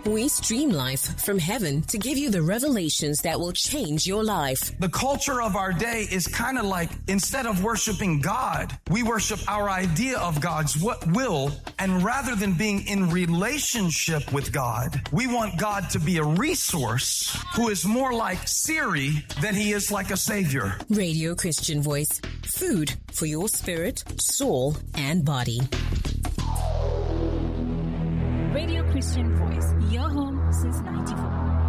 We stream life from heaven to give you the revelations that will change your life. The culture of our day is kind of like, instead of worshiping God, we worship our idea of God's will, and rather than being in relationship with God, we want God to be a resource who is more like Siri than he is like a savior. Radio Christian Voice, food for your spirit, soul, and body. Radio Christian Voice, your home since 94.